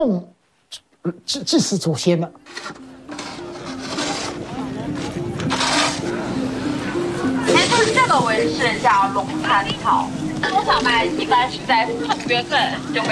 祭祀祖先的。 其实这个纹饰叫龙蟠桃，通常呢一般是在4、5月份就会